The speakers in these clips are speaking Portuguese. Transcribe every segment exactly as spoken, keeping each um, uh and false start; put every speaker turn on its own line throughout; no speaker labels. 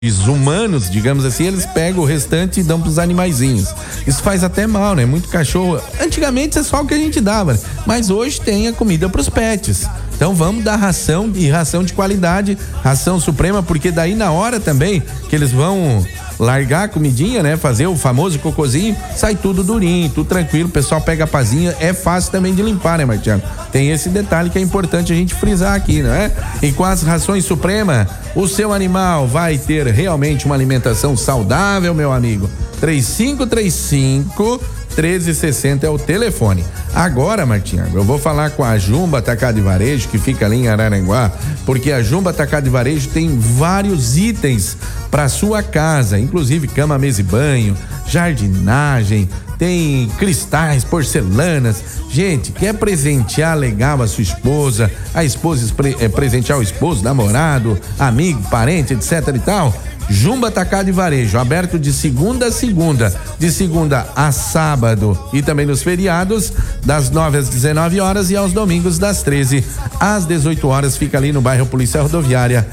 humanos, digamos assim, eles pegam o restante e dão pros animaizinhos. Isso faz até mal, né? Muito cachorro. Antigamente é só o que a gente dava, né? Mas hoje tem a comida pros pets. Então vamos dar ração e ração de qualidade, ração suprema, porque daí na hora também que eles vão largar a comidinha, né? Fazer o famoso cocôzinho, sai tudo durinho, tudo tranquilo, o pessoal pega a pazinha, é fácil também de limpar, né, Martiano? Tem esse detalhe que é importante a gente frisar aqui, né? E com as rações suprema, o seu animal vai ter realmente uma alimentação saudável, meu amigo. três cinco três cinco, treze sessenta é o telefone. Agora, Martinho, eu vou falar com a Jumba Atacado e Varejo, que fica ali em Araranguá, porque a Jumba Atacado e Varejo tem vários itens para sua casa, inclusive cama, mesa e banho, jardinagem, tem cristais, porcelanas. Gente, quer presentear legal a sua esposa, a esposa é, presentear o esposo, namorado, amigo, parente, etc e tal? Jumba Atacado e Varejo, aberto de segunda a segunda, de segunda a sábado e também nos feriados, das nove às dezenove horas e aos domingos das treze às dezoito horas, fica ali no bairro Polícia Rodoviária,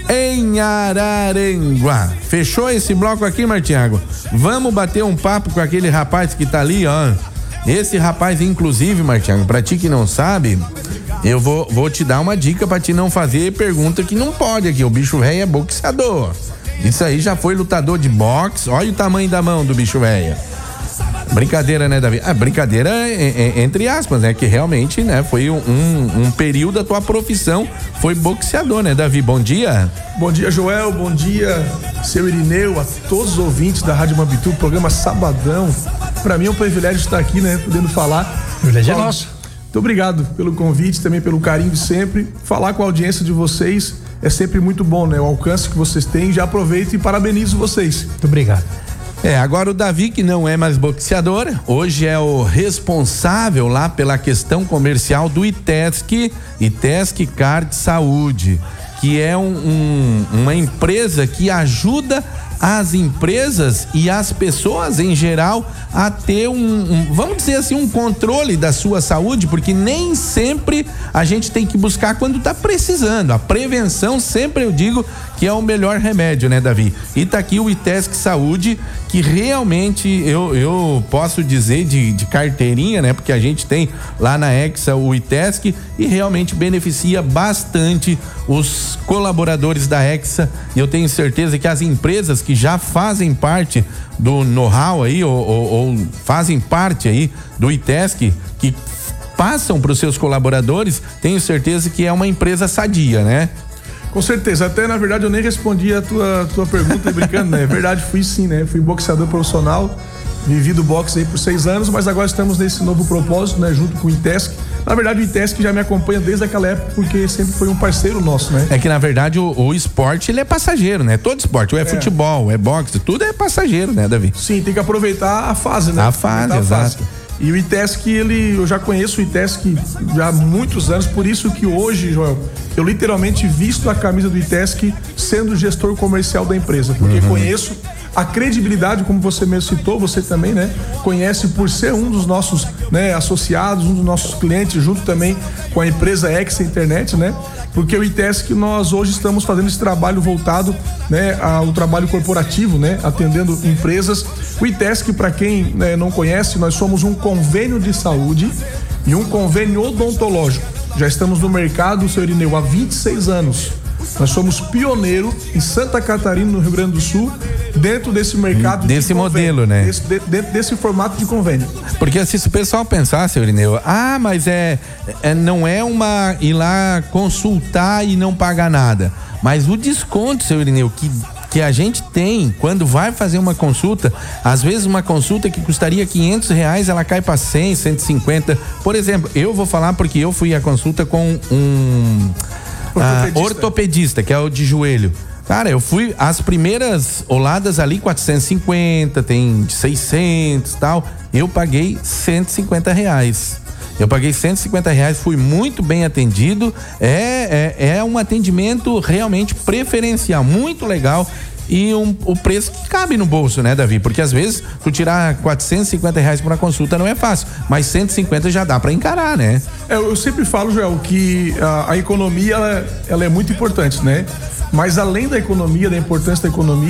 em Araranguá. Fechou esse bloco aqui, Martiago? Vamos bater um papo com aquele rapaz que tá ali, ó. Esse rapaz, inclusive, Martiago, pra ti que não sabe, eu vou, vou te dar uma dica pra ti não fazer pergunta que não pode aqui. O bicho velho é boxeador. Isso aí já foi lutador de boxe. Olha o tamanho da mão do bicho velho. Brincadeira, né, Davi? Ah, brincadeira é, é, entre aspas, né? Que realmente, né, foi um, um, um período da tua profissão, foi boxeador, né, Davi? Bom dia.
Bom dia, Joel. Bom dia, seu Irineu, a todos os ouvintes da Rádio Mambitu, programa Sabadão. Pra mim é um privilégio estar aqui, né, podendo falar.
O privilégio é nosso.
Muito obrigado pelo convite, também pelo carinho de sempre. Falar com a audiência de vocês é sempre muito bom, né? O alcance que vocês têm, já aproveito e parabenizo vocês.
Muito obrigado.
É, agora o Davi, que não é mais boxeador, hoje é o responsável lá pela questão comercial do ITESC, ITESC Card Saúde, que é um, um, uma empresa que ajuda as empresas e as pessoas em geral a ter um, um, vamos dizer assim, um controle da sua saúde, porque nem sempre a gente tem que buscar quando tá precisando. A prevenção sempre eu digo que é o melhor remédio, né, Davi? E tá aqui o ITESC Saúde, que realmente eu, eu posso dizer de, de carteirinha, né? Porque a gente tem lá na Hexa o ITESC e realmente beneficia bastante os colaboradores da Hexa, e eu tenho certeza que as empresas que já fazem parte do know-how aí, ou, ou, ou fazem parte aí do ITESC, que passam para os seus colaboradores, tenho certeza que é uma empresa sadia, né?
Com certeza, até na verdade eu nem respondi a tua, tua pergunta brincando, né? É verdade, fui sim, né? Fui boxeador profissional, vivi do boxe aí por seis anos, mas agora estamos nesse novo propósito, né? Junto com o ITESC. Na verdade o ITESC já me acompanha desde aquela época, porque sempre foi um parceiro nosso, né?
É que na verdade o, o esporte, ele é passageiro, né? Todo esporte, ou é, é futebol, é boxe, tudo é passageiro, né, Davi?
Sim, tem que aproveitar a fase, né?
A fase, exato.
E o ITESC, ele, eu já conheço o ITESC já há muitos anos, por isso que hoje, Joel, eu literalmente visto a camisa do ITESC sendo gestor comercial da empresa, porque uhum. conheço a credibilidade, como você mesmo citou, você também, né? Conhece por ser um dos nossos, né, associados, um dos nossos clientes, junto também com a empresa Hexa Internet, né? Porque o ITESC, nós hoje estamos fazendo esse trabalho voltado, né, ao trabalho corporativo, né? Atendendo empresas. O ITESC, para quem, né, não conhece, nós somos um convênio de saúde e um convênio odontológico. Já estamos no mercado, seu Irineu, há vinte e seis anos. Nós somos pioneiro em Santa Catarina, no Rio Grande do Sul, dentro desse mercado
desse de modelo, né?
Desse, de, dentro desse formato de convênio.
Porque assim, se o pessoal pensar, seu Irineu, ah, mas é, é não é uma ir lá consultar e não pagar nada, mas o desconto, seu Irineu, que que a gente tem quando vai fazer uma consulta, às vezes uma consulta que custaria quinhentos reais, ela cai para cem, cento e cinquenta. Por exemplo, eu vou falar porque eu fui à consulta com um ortopedista, uh, ortopedista que é o de joelho. Cara, eu fui, as primeiras oladas ali, quatrocentos e cinquenta, tem de seiscentos e tal, eu paguei cento e cinquenta reais. Eu paguei cento e cinquenta reais, fui muito bem atendido, é, é, é um atendimento realmente preferencial, muito legal. e um, o preço que cabe no bolso, né, Davi? Porque às vezes tu tirar quatrocentos e cinquenta reais por uma consulta não é fácil, mas cento e cinquenta já dá pra encarar, né?
É, eu sempre falo, Joel, que a, a economia ela, ela é muito importante, né? Mas além da economia, da importância da economia,